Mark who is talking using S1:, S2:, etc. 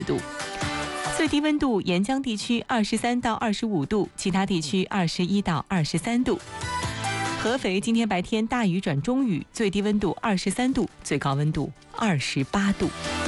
S1: 度。最低温度，沿江地区23到25度，其他地区21到23度。合肥今天白天大雨转中雨，最低温度23度，最高温度28度。